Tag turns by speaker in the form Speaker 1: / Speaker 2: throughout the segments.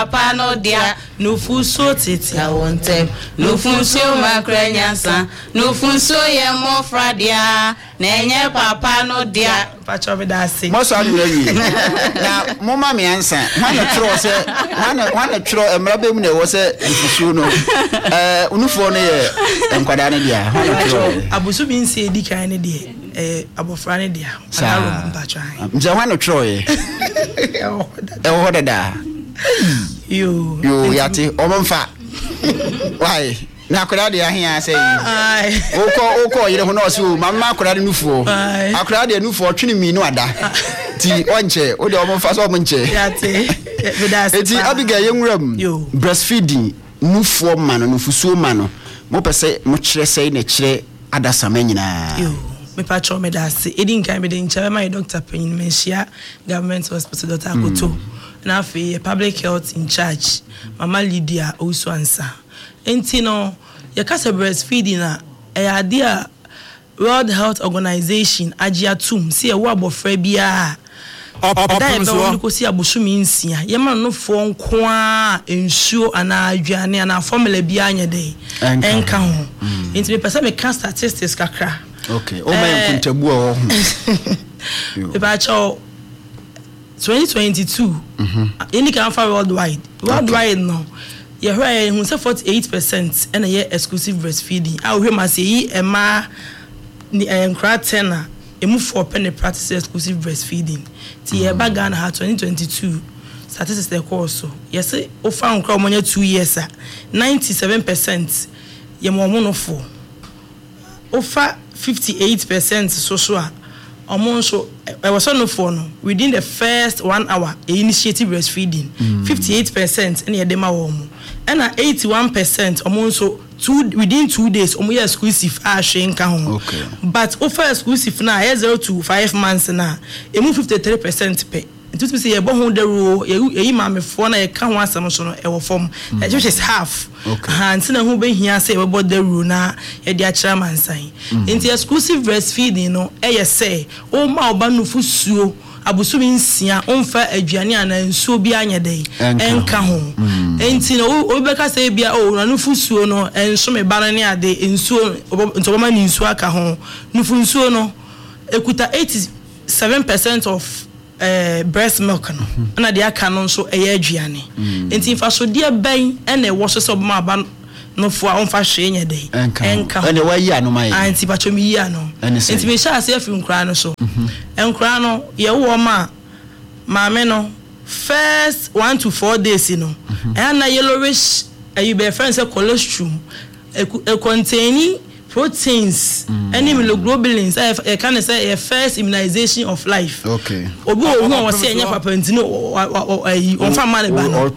Speaker 1: papa no dia no fuso tete a wontem no funso makranyansa no funso ye mofra dia na enye papa no dia pacho be da se
Speaker 2: mo so adu yi na mo ma me ansa wana tro se wana tro emra be mu na wo se fuso no unufo no ye enkwada ne dia wana tro
Speaker 3: abusu bi nse edi kan ne dia abofra ne dia ala ro pacho ai
Speaker 2: nje wana tro ye ho da
Speaker 3: yo
Speaker 2: yati omomfa why na akura de ahia say oko yire ho na osu mama akura de nufuo akura de nufuo twene mi no ada ti onche o de omomfa so omonche
Speaker 3: yati
Speaker 2: eti abiga yenwuram breastfeeding nufuo ma no nufusuo ma no mo pese mo kire sei na kire adasa manyina
Speaker 3: yo me pacho me da se edin kan me de ncha my doctor penin menhia government hospital Dr. Akoto na fe public health in charge Mama Lydia Osuansa enti no ye kasa breastfeeding na idea World Health Organization agiatum se e wo abofra bia da so ko si abosumi nsia ye ma no fo nko a ensuo ana adwane ana formula bia anya dey enka ho enti me pese me can statistics kakra
Speaker 2: okay o ma kuntabu o
Speaker 3: ho be 2022 any can for worldwide no you hear who say 48% and a exclusive breastfeeding I will ma say ema ni enkratena emu for penny practice exclusive breastfeeding ti e ba Ghana ha 2022 statistics the course yes o fa nkra omonya 2 years 97% ye mo no for o fa 58% social so I was on the phone within the first 1 hour initiative breastfeeding 58% and yedema womo and 81% so within 2 days exclusive shenka ho
Speaker 2: okay
Speaker 3: but offer exclusive na 0 to 5 months na emu 53% pay it means say ebo ho the rule yi ma me fo na ye ka ho asam so no e wo form which is half and na ho be hia say ebo the rule na ye dia kira mansan into exclusive breastfeeding no e say o ma oba no fusuo abusumi nsia onfa aduane ana nsuo bi anya dey enka ho enti no obeka say bia o no fusuo no enso me bara ne ade nsuo ntobama ni nsuo aka ho nufu nsuo no ekuta 87% of breast milk no na de aka no so eye aduane enti fa so de ben na e wo so so ma ba no fo a onfa hwe nya dey enka
Speaker 2: ene wa yi anoma yi
Speaker 3: anti pacho mi yi ano enti me sha ase afi nkra no so nkra no ye wo ma me no first 1 to 4 days no na yellowish you be friends cholesterol e containing proteins and immunoglobulins I can say a first immunization of life
Speaker 2: okay
Speaker 3: obi o hu o se enya papa ntino on fa male ba no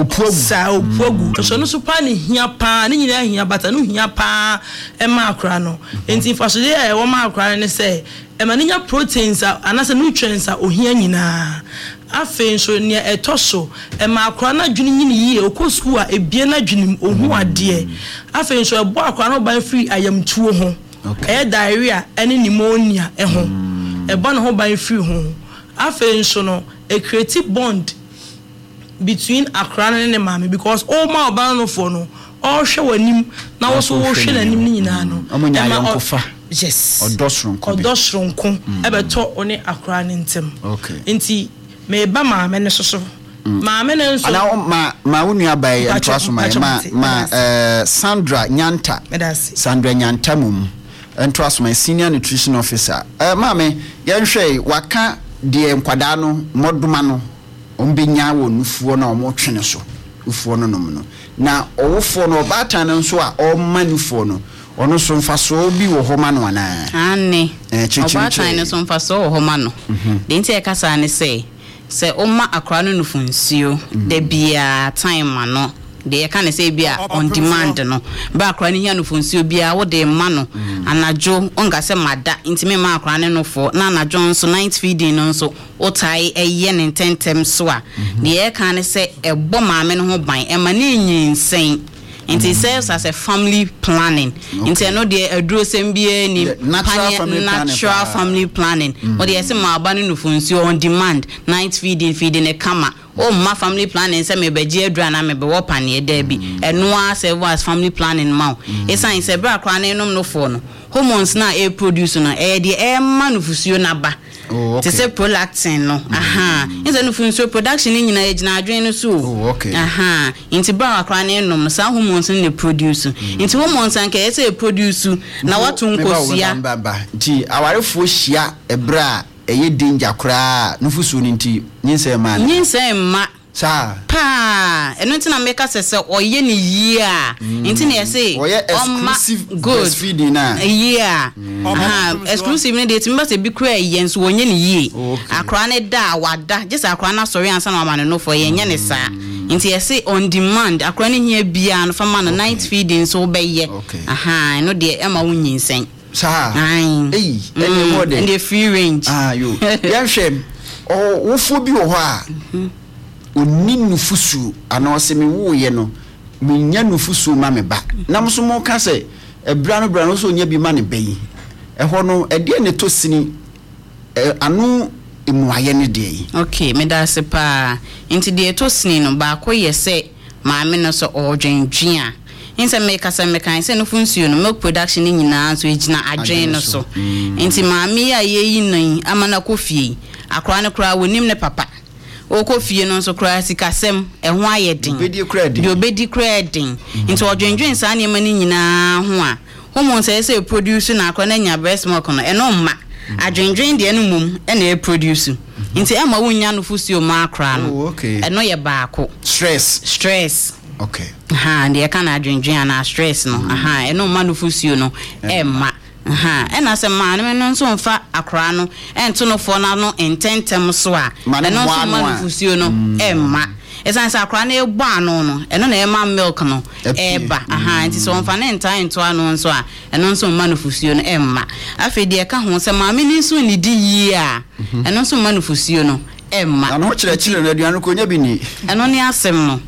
Speaker 3: sa opogu so no so pa ne hia pa ne nyina hia bata no hia pa e ma akra no enti fa so dey e wo ma akra ne say e ma nya proteins anase nutrients ohia nyina afen so ne etoso e ma akra na dwene nyine yi okosu a ebie na dwene ohu ade afen so ebo akra no ban free ayamtuo ho e diarrhea ene pneumonia e ho e ba no ho ban free ho afen so no a creative bond between akra and ne mama because all my oba no for no all hwe wanim na wo so wo hwe nanim ni nyina no
Speaker 2: amunya yankofa
Speaker 3: yes
Speaker 2: odosronko
Speaker 3: ebeto one akra ne ntem
Speaker 2: okay
Speaker 3: enti me ba maame ne soso maame ne nso
Speaker 2: ana ma wonu abai antoaso ma Sandra Nyanta Sandra Nyanta mum antoaso ma senior nutrition officer maame yenhwe waka de nkwada no moduma no ombenya wo nufuo na omotwene so ufuo no nom no na owofo no bata no nso a o manufuo no ono so mfaso bi wo homa no ana
Speaker 1: ane obata no so mfaso wo homa no de nti e kasa ne se oma akra no nufunsio de bia time no de e kan say bia on demand no ba akra no hia nufunsio bia wo de ma no anajo onga se mada nti me ma akra no fo na anajo nso night feeding no nso otai eye ne tentem so a de e kan say ebo maame no ho ban e ma ne nyinsen It serves as a family planning. Into no the adro sembie ni natural family planning. Or the sema abanu no funcio on demand, night feeding a kama. o ma family planning say me beji adura na me be wo pane da bi eno a say was family planning ma esan say bra akra na enom no fo no hormones na e produce no e de e ma no fusuo na ba to say prolactin no inse no fusuo production ni nyina ejina adwen no so inti bra akra na enom sa hormones ni produce inti hormones anka e say produce na watu nkosia
Speaker 2: nti awarefo hia ebra eye danger kra no fusuo ni nti nyinse ma sa
Speaker 1: pa eno nti na make say oye ni year nti na say
Speaker 2: exclusive breastfeeding na
Speaker 1: exclusive ni dey timba say bi kra yen so onye ni yie akra ne da wada just akra na sorry ansa na ma no for yenye ne sa nti say on demand akra ne hia bia no fama no night feeding so be ye eno de e ma wunyinsen
Speaker 2: sa any more than
Speaker 1: the free range
Speaker 2: yo yan hwem wo fo bi wo ho a oni nufusu ana osemi wo ye no menya nufusu ma me ba na mso mo ka se ebra no so nya bi ma ne bayi ho no e de ne to sini anu emuaye ne de
Speaker 1: okay me da se pa nti de to sini no ba ko ye se maame no so odwendwen a inse me ka se me kan se no funsuo no milk production ni nyina so ejina adwen no so nti maame ya ye yi nan amana kofie akra ne kra wonim ne papa okofie no so kra sikasem ho ayedin obedi kredin nti odwendwen sa ne mani nyina ho a homo say produce na akra na nya breast milk no eno mma adwendwen de eno mum e na produce nti ema wonya no fusio ma akra no eno ye baako stress
Speaker 2: okay
Speaker 1: de kana adwendwen na stress no eno ma no fusio no emma ena se ma no nso mfa akra no ento no fo na no intentem so a eno so ma no fusio no emma esan sa akra na egbo ano no eno na ema milk no eba nti so mfa na enta ento ano nso a eno nso ma no fusio no emma afi de ka ho se ma me ni so ni di yi a eno nso ma no fusio no emma
Speaker 2: ano chire na aduanu ko nya bi ni
Speaker 1: eno ni asem no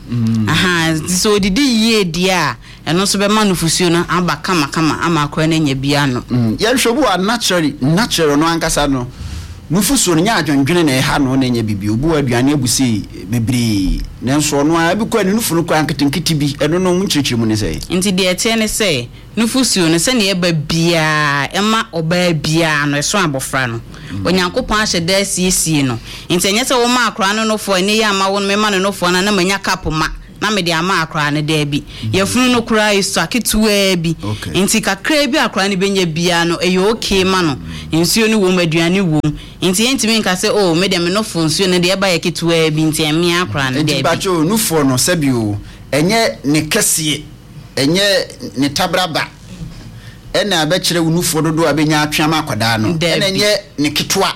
Speaker 1: so didi yi dia eno so be ma no fusio no aba kama ama akra na nya bia no
Speaker 2: ye hwebu a natural no ankasa no nufusuo no nya adwendwene na ha no na nya bibi obu aduane abusi bebre nenso no a bi kwa ne nufu no kwa anketenkiti bi eno no nchirichiri mu ne sei
Speaker 1: nti de etie ne sei nufusuo no se ne eba bia ema oba bia no eso abofra no onyankopon ahye da siesie no nti enye se wo ma akra no fo ne ya ma wo me ma no fo na manya kapoma na me de ama akra ne da bi yefunu no kura iso aketua bi nti kakra bi akra ne benya bia no eyo okay ma no nsuo no wo maduane wo nti entimi nka se me de me no fo nsuo ne de eba yaketua bi nti emi akra ne da bi
Speaker 2: bacho no fo no sabio enye ne kese enye ne tabraba ena abekire wo nufo dodo abenya atwama akwada no ena enye ne ketwa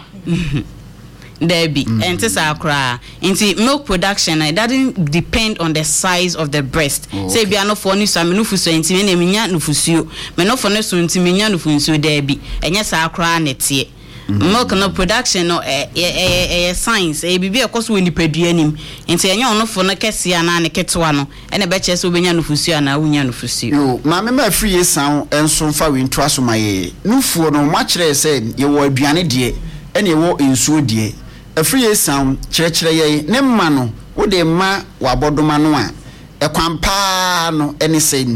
Speaker 1: Debbie enti sakra nti milk production it doesn't depend on the size of the breast say bia no for ni so me no fuso enti me na menya no fusuo me no for no so enti menya no fusuo Debbie enye sakra na tie milk no production no science bibi ekoso woni paduanim enti enye ono for no kese ana ne ketwa no ene be che so benya no fusuo na wunya no fusuo
Speaker 2: yo ma me ma free yesan enso mfa we nto aso maye nufuo no ma kire se ye wo aduane de ene ye wo ensuo de afri yesan kire ye ne mma no wo de ma wabodoma no a ekwampa no ene sen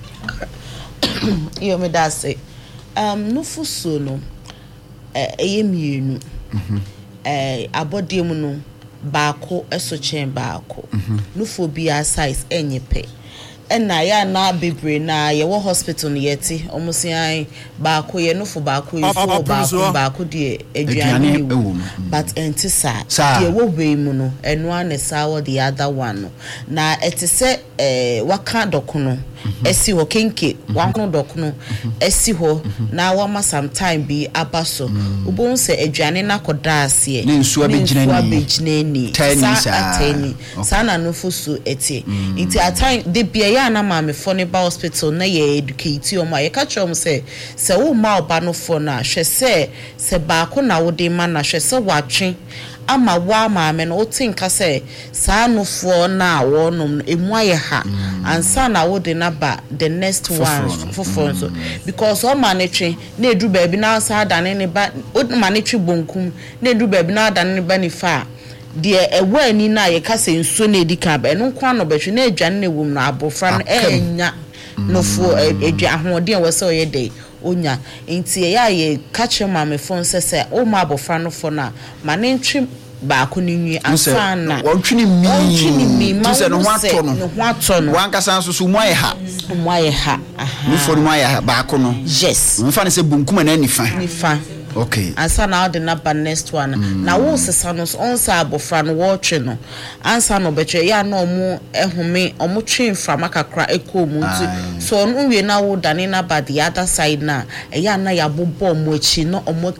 Speaker 3: yo me da say nufuso no eyemienu abodiem no baako eso chen baako nufobia size enyepe ena ya na bebre na ye wo hospital no yeti omusian baako ye nufo baako ye fo baako de aduane ni but entisa de wo weimu no eno anesa wo the other one no na etise waka dokono esi ho kenke wano dokono esi ho na wama sometime bi abaso ubon se aduane na koda ase
Speaker 2: ne nsu
Speaker 3: abegyinani ateni sana nufusu eti iti atime de bia ya na ma me fo ne ba hospital na ye educate o ma ye ka chom se wo ma oba no fo na hwe se baako na wo de ma na hwe se watwe ama wa ma me no tinka se sa no fo na wo no emu aye ha ansa na wo de na ba the next one for so because o manetwe na edu ba bi na sa adane ne ba o manetwe bonkum na edu ba bi na adane ne ba ni fa
Speaker 4: de ewa ni na ye kase nsuo na edika ba eno kwa no betwe na adwane na wom na abofra no enya no fo adwa ahode a wese oye dey onya nti ye catch mama phone se o ma abofra no fo na ma ne ntwe ba ko ni nwi afana
Speaker 2: wontwini mi tu se no ho ato no wan kasa so mu aye ha ni fo mu aye ha ba ko no
Speaker 4: yes
Speaker 2: mfa ne se bunkuma na nifa okay
Speaker 4: ansa na the number next one na wo sesa no on sa abofra no wo twe no ansa no betwe ya na omo ehome omo twe mframa kakra ekọ mu nti so no wie na wo dane na ba the other side na ya na ya bobọ omo echi no omo